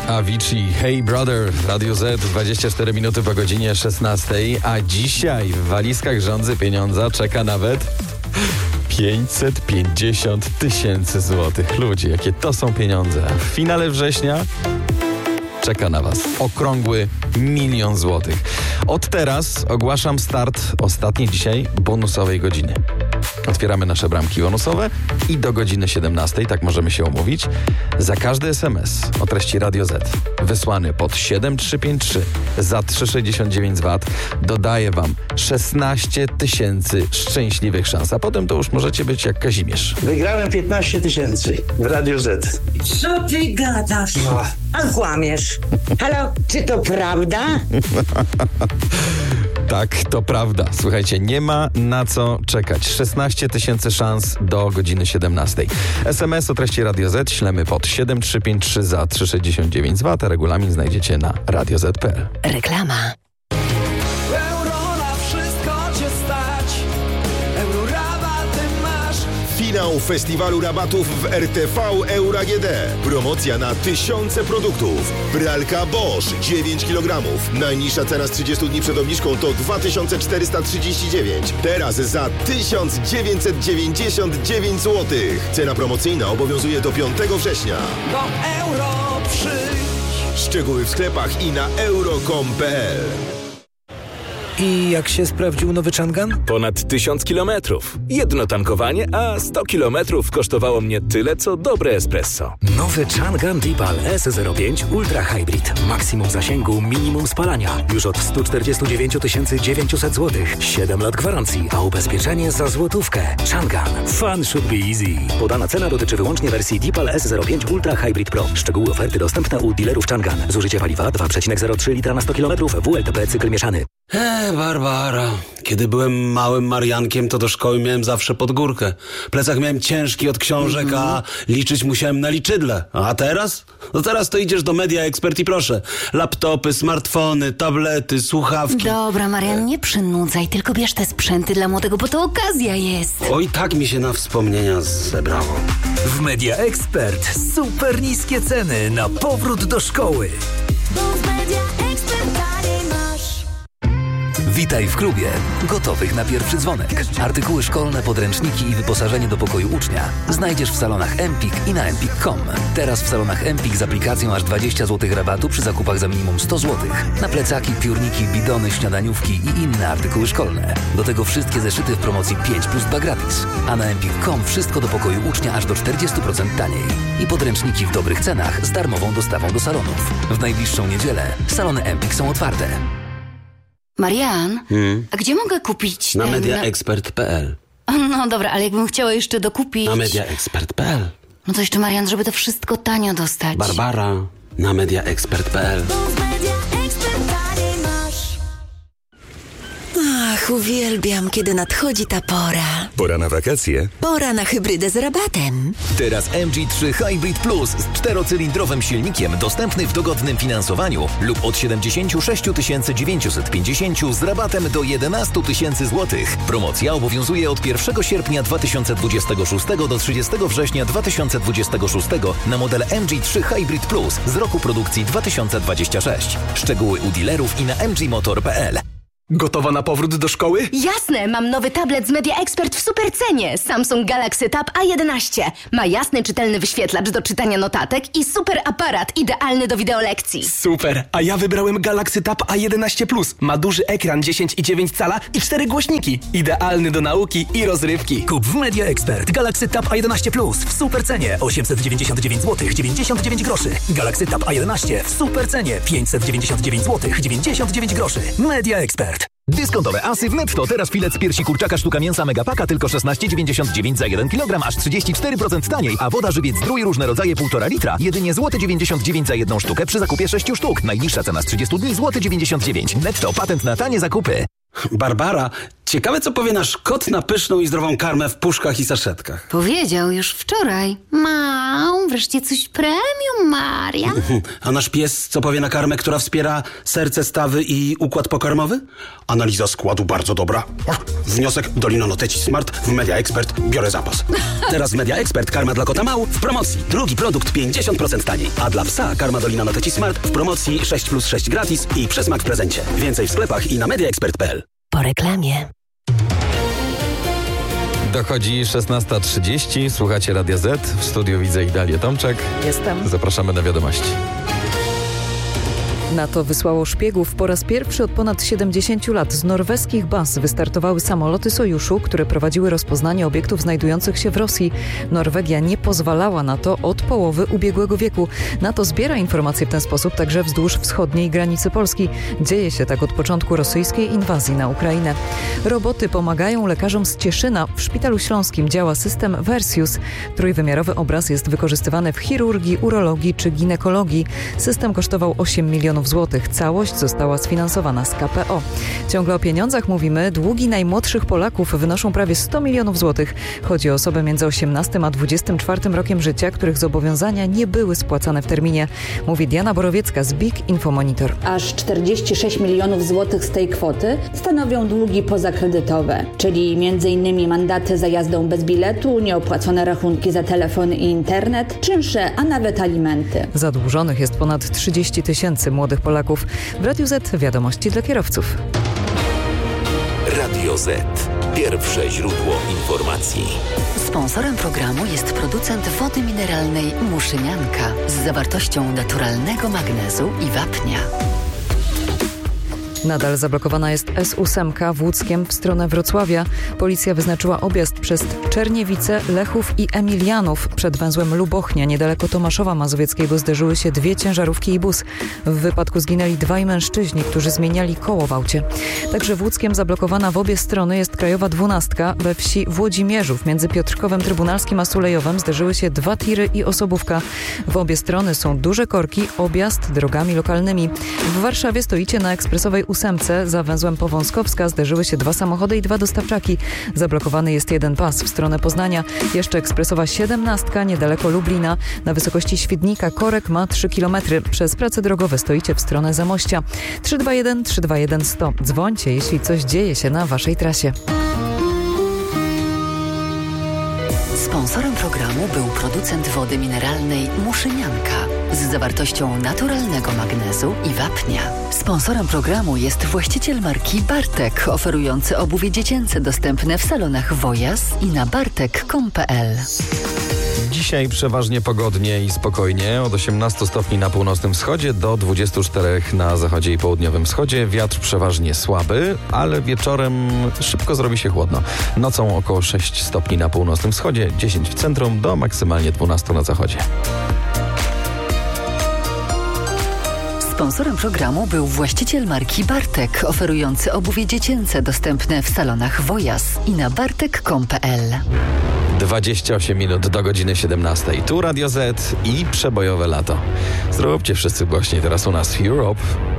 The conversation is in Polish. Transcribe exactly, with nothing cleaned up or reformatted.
Avicii, Hey Brother, Radio Z, dwadzieścia cztery minuty po godzinie szesnastej, a dzisiaj w walizkach rządzy pieniądza czeka nawet pięćset pięćdziesiąt tysięcy złotych. Ludzie, jakie to są pieniądze. W finale września czeka na Was okrągły milion złotych. Od teraz ogłaszam start ostatniej dzisiaj bonusowej godziny. Otwieramy nasze bramki bonusowe i do godziny siedemnastej, tak możemy się umówić, za każdy es em es o treści Radio Z wysłany pod siedem trzy pięć trzy za trzy sześćdziesiąt dziewięć złotych dodaję Wam szesnaście tysięcy szczęśliwych szans, a potem to już możecie być jak Kazimierz. Wygrałem piętnaście tysięcy w Radio Z. Co ty gadasz? No. A kłamiesz. Halo, czy to prawda? Tak, to prawda. Słuchajcie, nie ma na co czekać. szesnaście tysięcy szans do godziny siedemnastej. es em es o treści Radio Z ślemy pod siedem trzy pięć trzy za trzy sześćdziesiąt dziewięć złotych, a regulamin znajdziecie na radio zet kropka pe el. Reklama. Euro na wszystko cię stać. Euro rabaty masz. Finał festiwalu rabatów w er te ve Euro A G D. Promocja na tysiące produktów. Pralka Bosch dziewięć kilogramów. Najniższa cena z trzydziestu dni przed obniżką to dwa tysiące czterysta trzydzieści dziewięć. Teraz za tysiąc dziewięćset dziewięćdziesiąt dziewięć złotych. Cena promocyjna obowiązuje do piątego września. Do euro przyjdź. Szczegóły w sklepach i na euro kropka com kropka pe el. I jak się sprawdził nowy Changan? Ponad tysiąc kilometrów. Jedno tankowanie, a sto kilometrów kosztowało mnie tyle, co dobre espresso. Nowy Changan Deepal S zero pięć Ultra Hybrid. Maksimum zasięgu, minimum spalania. Już od sto czterdzieści dziewięć tysięcy dziewięćset złotych. siedem lat gwarancji, a ubezpieczenie za złotówkę. Changan. Fun should be easy. Podana cena dotyczy wyłącznie wersji Deepal S zero pięć Ultra Hybrid Pro. Szczegóły oferty dostępne u dealerów Changan. Zużycie paliwa dwa przecinek zero trzy litra na sto kilometrów. W L T P cykl mieszany. Eee, Barbara. Kiedy byłem małym Mariankiem, to do szkoły miałem zawsze pod górkę. Plecak miałem ciężki od książek, mm-hmm. a liczyć musiałem na liczydle. A teraz? No teraz to idziesz do Media Expert i proszę. Laptopy, smartfony, tablety, słuchawki. Dobra, Marian, nie przynudzaj, tylko bierz te sprzęty dla młodego, bo to okazja jest. Oj, tak mi się na wspomnienia zebrało. W Media Expert super niskie ceny na powrót do szkoły. Bo w Media Expert taniej masz. Witaj w klubie. Gotowych na pierwszy dzwonek. Artykuły szkolne, podręczniki i wyposażenie do pokoju ucznia znajdziesz w salonach Empik i na empik kropka com. Teraz w salonach Empik z aplikacją aż dwadzieścia złotych rabatu przy zakupach za minimum sto złotych. Na plecaki, piórniki, bidony, śniadaniówki i inne artykuły szkolne. Do tego wszystkie zeszyty w promocji pięć plus dwa gratis. A na empik kropka com wszystko do pokoju ucznia aż do czterdzieści procent taniej. I podręczniki w dobrych cenach z darmową dostawą do salonów. W najbliższą niedzielę salony Empik są otwarte. Marian, Hmm? a gdzie mogę kupić Na ten... media expert kropka pe el. No dobra, ale jakbym chciała jeszcze dokupić... Na media expert kropka pe el. No to jeszcze, Marian, żeby to wszystko tanio dostać. Barbara. Na media expert kropka pe el. Bo w Media Expert taniej masz. Ach, uwielbiam, kiedy nadchodzi ta pora. Pora na wakacje. Pora na hybrydę z rabatem. Teraz em gie trzy Hybrid Plus z czterocylindrowym silnikiem dostępny w dogodnym finansowaniu lub od siedemdziesiąt sześć tysięcy dziewięćset pięćdziesiąt z rabatem do jedenaście tysięcy złotych. Promocja obowiązuje od pierwszego sierpnia dwa tysiące dwudziestego szóstego do trzydziestego września dwa tysiące dwudziestego szóstego na model em gie trzy Hybrid Plus z roku produkcji dwa tysiące dwudziestego szóstego. Szczegóły u dealerów i na em gie motor kropka pe el. Gotowa na powrót do szkoły? Jasne, mam nowy tablet z Media Expert w supercenie. Samsung Galaxy Tab A jedenaście. Ma jasny, czytelny wyświetlacz do czytania notatek i super aparat idealny do wideolekcji. Super, a ja wybrałem Galaxy Tab A jedenaście plus. Ma duży ekran dziesięć i dziewięć cala i cztery głośniki. Idealny do nauki i rozrywki. Kup w Media Expert Galaxy Tab A jedenaście plus w supercenie osiemset dziewięćdziesiąt dziewięć złotych dziewięćdziesiąt dziewięć groszy. Galaxy Tab A jedenaście w supercenie pięćset dziewięćdziesiąt dziewięć złotych dziewięćdziesiąt dziewięć groszy. Media Expert. Dyskontowe asy w Netto. Teraz filet z piersi kurczaka sztuka mięsa Megapaka tylko szesnaście dziewięćdziesiąt dziewięć za jeden kilogram, aż trzydzieści cztery procent taniej, a woda żywiec Zdrój różne rodzaje półtora litra jedynie złoty dziewięćdziesiąt dziewięć za jedną sztukę przy zakupie sześciu sztuk. Najniższa cena z trzydziestu dni złoty dziewięćdziesiąt dziewięć. Netto, patent na tanie zakupy. Barbara, Ciekawe, co powie nasz kot na pyszną i zdrową karmę w puszkach i saszetkach. Powiedział już wczoraj. Mam, wreszcie coś premium, Marian. A nasz pies co powie na karmę, która wspiera serce, stawy i układ pokarmowy? Analiza składu bardzo dobra. Wniosek Dolina Noteci Smart w Media Expert. Biorę zapas. Teraz Media Expert karma dla kota Mał w promocji. Drugi produkt pięćdziesiąt procent taniej. A dla psa karma Dolina Noteci Smart w promocji sześć plus sześć gratis i przesmak w prezencie. Więcej w sklepach i na mediaexpert kropka p l. Po reklamie. Dochodzi szesnasta trzydzieści, słuchacie Radia Z, w studiu widzę Idalię Tomczek. Jestem. Zapraszamy na wiadomości. NATO wysłało szpiegów. Po raz pierwszy od ponad siedemdziesięciu lat z norweskich baz wystartowały samoloty Sojuszu, które prowadziły rozpoznanie obiektów znajdujących się w Rosji. Norwegia nie pozwalała na to od połowy ubiegłego wieku. NATO zbiera informacje w ten sposób także wzdłuż wschodniej granicy Polski. Dzieje się tak od początku rosyjskiej inwazji na Ukrainę. Roboty pomagają lekarzom z Cieszyna. W Szpitalu Śląskim działa system Versius. Trójwymiarowy obraz jest wykorzystywany w chirurgii, urologii czy ginekologii. System kosztował osiem milionów złotych. Całość została sfinansowana z K P O. Ciągle o pieniądzach mówimy. Długi najmłodszych Polaków wynoszą prawie sto milionów złotych. Chodzi o osoby między osiemnastym a dwudziestym czwartym rokiem życia, których zobowiązania nie były spłacane w terminie. Mówi Diana Borowiecka z Big Info Monitor. Aż czterdzieści sześć milionów złotych z tej kwoty stanowią długi pozakredytowe, czyli między innymi mandaty za jazdą bez biletu, nieopłacone rachunki za telefon i internet, czynsze, a nawet alimenty. Zadłużonych jest ponad trzydzieści tysięcy młodych Polaków. W Radiu Z wiadomości dla kierowców. Radio Z. Pierwsze źródło informacji. Sponsorem programu jest producent wody mineralnej Muszynianka z zawartością naturalnego magnezu i wapnia. Nadal zablokowana jest S osiem w Łódzkiem w stronę Wrocławia. Policja wyznaczyła objazd przez Czerniewice, Lechów i Emilianów. Przed węzłem Lubochnia, niedaleko Tomaszowa Mazowieckiego, zderzyły się dwie ciężarówki i bus. W wypadku zginęli dwaj mężczyźni, którzy zmieniali koło w aucie. Także w Łódzkiem zablokowana w obie strony jest krajowa dwunastka. We wsi Włodzimierzów między Piotrkowem Trybunalskim a Sulejowem zderzyły się dwa tiry i osobówka. W obie strony są duże korki, objazd drogami lokalnymi. W Warszawie stoicie na ekspresowej ósemce. Za węzłem Powązkowska zderzyły się dwa samochody i dwa dostawczaki. Zablokowany jest jeden pas w stronę Poznania. Jeszcze ekspresowa siedemnastka niedaleko Lublina. Na wysokości Świdnika korek ma trzy kilometry. Przez prace drogowe stoicie w stronę Zamościa. trzy dwa jeden trzy dwa jeden sto. Dzwońcie, jeśli coś dzieje się na waszej trasie. Sponsorem programu był producent wody mineralnej Muszynianka z zawartością naturalnego magnezu i wapnia. Sponsorem programu jest właściciel marki Bartek, oferujący obuwie dziecięce dostępne w salonach Wojas i na bartek kropka com kropka p l. Dzisiaj przeważnie pogodnie i spokojnie, od osiemnastu stopni na północnym wschodzie do dwudziestu czterech na zachodzie i południowym wschodzie. Wiatr przeważnie słaby, ale wieczorem szybko zrobi się chłodno. Nocą około sześć stopni na północnym wschodzie, dziesięć w centrum do maksymalnie dwunastu na zachodzie. Sponsorem programu był właściciel marki Bartek, oferujący obuwie dziecięce dostępne w salonach Wojas i na bartek kropka com kropka p l. dwadzieścia osiem minut do godziny siedemnastej. Tu Radio Z i przebojowe lato. Zróbcie wszyscy głośniej teraz u nas w Europe.